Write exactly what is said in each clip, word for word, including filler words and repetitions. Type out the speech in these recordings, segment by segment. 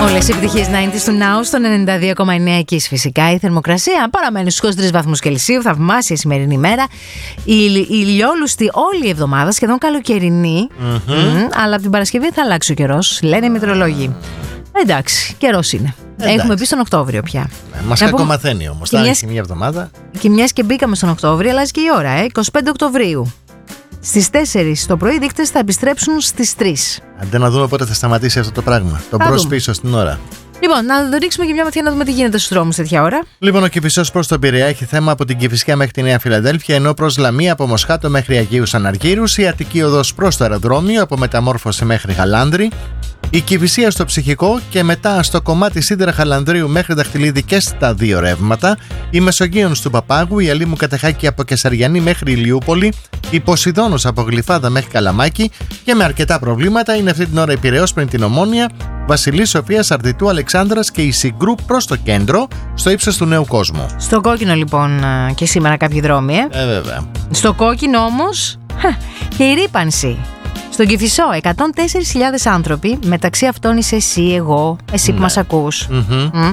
Όλες οι επιτυχίες ενενήντα του Now στον ενενήντα δύο κόμμα εννέα Kiss φυσικά. Η θερμοκρασία παραμένει στους είκοσι τρεις βαθμούς Κελσίου. Θαυμάσια η σημερινή ημέρα. Η, η ηλιόλουστη όλη η εβδομάδα, σχεδόν καλοκαιρινή. Mm-hmm. Mm, αλλά από την Παρασκευή θα αλλάξει ο καιρός, λένε οι μετεωρολόγοι. Εντάξει, καιρός είναι. Εντάξει. Έχουμε πει στον Οκτώβριο πια. Ε, μας κακομαθαίνει όμως. Θα έχει μια εβδομάδα. Και μιας και μπήκαμε στον Οκτώβριο, αλλάζει και η ώρα, ε, είκοσι πέντε Οκτωβρίου. Στις τέσσερις το πρωί οι δείκτες θα επιστρέψουν στις τρεις. Αντί να δούμε πότε θα σταματήσει αυτό το πράγμα. Το μπρος πίσω στην ώρα. Λοιπόν, να το ρίξουμε και μια ματιά να δούμε τι γίνεται στους δρόμους τέτοια ώρα. Λοιπόν, ο Κηφισός προς τον Πειραιά έχει θέμα από την Κηφισιά μέχρι τη Νέα Φιλαδέλφια, ενώ προς Λαμία από Μοσχάτο μέχρι Αγίους Αναργύρους, η Αττική οδός προς το αεροδρόμιο από Μεταμόρφωση μέχρι Γαλάνδρη, η Κηφισία στο Ψυχικό και μετά στο κομμάτι Σίδερα Χαλανδρίου μέχρι Δαχτυλίδη και στα δύο ρεύματα, η Μεσογείων του Παπάγου, η Αλήμου Κατεχάκη από Κεσαριανή μέχρι Ηλιούπολη, η Ποσειδώνος από Γλυφάδα μέχρι Καλαμάκη και με αρκετά προβλήματα είναι αυτή την ώρα η Πειραιώς πριν την Ομόνια, Βασιλής Σοφίας, Αρδιτού, Αλεξάνδρας και η Συγκρού προς το κέντρο, στο ύψος του Νέου Κόσμου. Στο κόκκινο λοιπόν και σήμερα κάποιοι δρόμοι, ε. Ε, βέβαια. Στο κόκκινο όμως και η ρύπανση. Στον Κηφισό, εκατόν τέσσερις χιλιάδες άνθρωποι, μεταξύ αυτών είσαι εσύ, εγώ, εσύ που ναι. μας ακούς. Mm-hmm. Mm.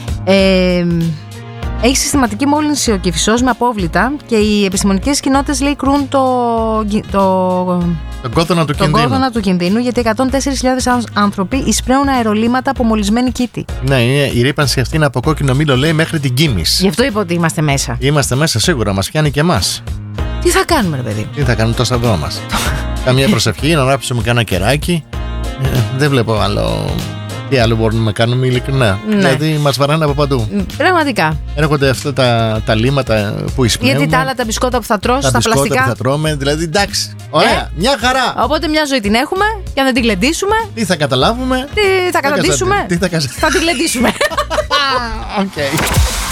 Ε, έχει συστηματική μόλυνση ο Κηφισός με απόβλητα και οι επιστημονικές κοινότητες λέει κρούν το, το, τον κόδωνα του, τον κόδωνα του κινδύνου, γιατί εκατόν τέσσερις χιλιάδες άνθρωποι εισπραίουν αερολύματα από μολυσμένη κήτη. Ναι, η ρύπανση αυτή είναι από κόκκινο μήλο, λέει, μέχρι την Κίμης. Γι' αυτό είπα ότι είμαστε μέσα. Είμαστε μέσα σίγουρα, μας πιάνει και εμάς. Τι θα κάνουμε, ρε παιδί? Τι θα κάνουμε το σταυρό μας? Καμία προσευχή, να ράψουμε κανένα κεράκι. Ε, δεν βλέπω άλλο. Τι άλλο μπορούμε να κάνουμε, ειλικρινά. Ναι. Δηλαδή μας βαράνε από παντού. Πραγματικά. Έρχονται αυτά τα, τα λίματα που εισπνέουμε. Γιατί τα άλλα τα μπισκότα που θα τρως, τα τα πλαστικά. Τα μπισκότα που θα τρώμε. Δηλαδή εντάξει. Ωραία. Ε? Μια χαρά. Οπότε μια ζωή την έχουμε και αν δεν την γλεντήσουμε. Τι θα καταλάβουμε. Τι θα καταντήσουμε. Τι θα, θα την γλεντήσουμε. Οκ. Okay.